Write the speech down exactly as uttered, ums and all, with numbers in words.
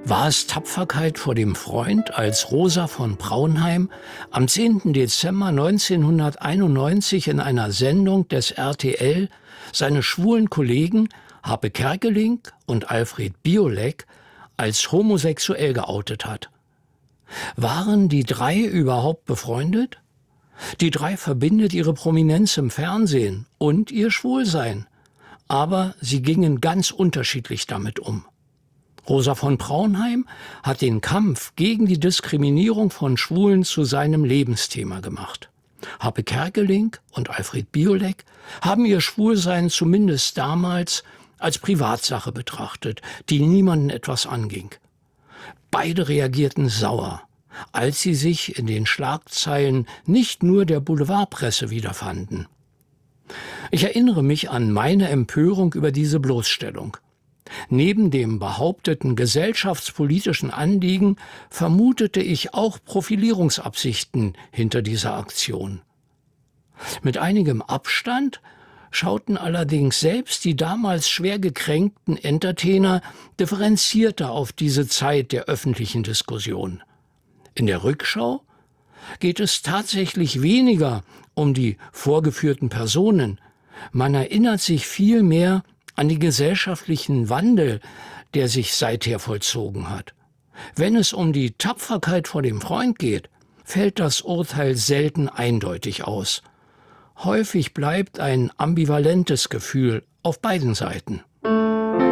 War es Tapferkeit vor dem Freund, als Rosa von Braunheim am zehnten Dezember neunzehnhunderteinundneunzig in einer Sendung des R T L seine schwulen Kollegen Harpe Kerkeling und Alfred Biolek als homosexuell geoutet hat? Waren die drei überhaupt befreundet? Die drei verbindet ihre Prominenz im Fernsehen und ihr Schwulsein. Aber sie gingen ganz unterschiedlich damit um. Rosa von Braunheim hat den Kampf gegen die Diskriminierung von Schwulen zu seinem Lebensthema gemacht. Harpe Kerkeling und Alfred Biolek haben ihr Schwulsein zumindest damals als Privatsache betrachtet, die niemanden etwas anging. Beide reagierten sauer, als sie sich in den Schlagzeilen nicht nur der Boulevardpresse wiederfanden. Ich erinnere mich an meine Empörung über diese Bloßstellung. Neben dem behaupteten gesellschaftspolitischen Anliegen vermutete ich auch Profilierungsabsichten hinter dieser Aktion. Mit einigem Abstand schauten allerdings selbst die damals schwer gekränkten Entertainer differenzierter auf diese Zeit der öffentlichen Diskussion. In der Rückschau geht es tatsächlich weniger um die vorgeführten Personen. Man erinnert sich vielmehr an den gesellschaftlichen Wandel, der sich seither vollzogen hat. Wenn es um die Tapferkeit vor dem Freund geht, fällt das Urteil selten eindeutig aus. Häufig bleibt ein ambivalentes Gefühl auf beiden Seiten.